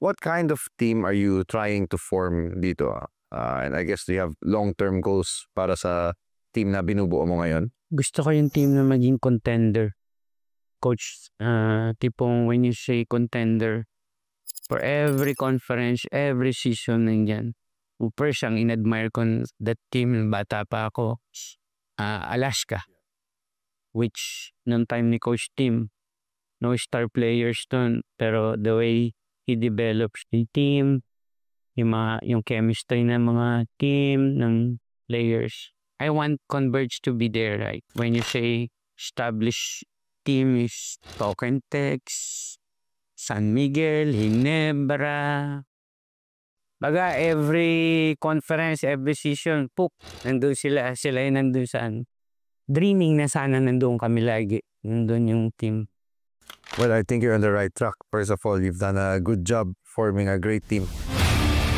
What kind of team are you trying to form dito? And I guess you have long-term goals para sa team na binubuo mo ngayon? Gusto ko yung team na maging contender. Coach, tipong when you say contender, for every conference, every season nandyan. First, ang in-admire ko that team, bata pa ako, Alaska. Which, nung time ni Coach Tim, no star players dun, pero the way he develops the team, yung chemistry ng mga team, ng players. I want Converge to be there, right? When you say established team is Token Tex, San Miguel, Ginebra. Baga, every conference, every season, nandun sila yung nandun saan. Dreaming na sana nandun kami lagi. Nandun yung team. Well, I think you're on the right track. First of all, you've done a good job forming a great team.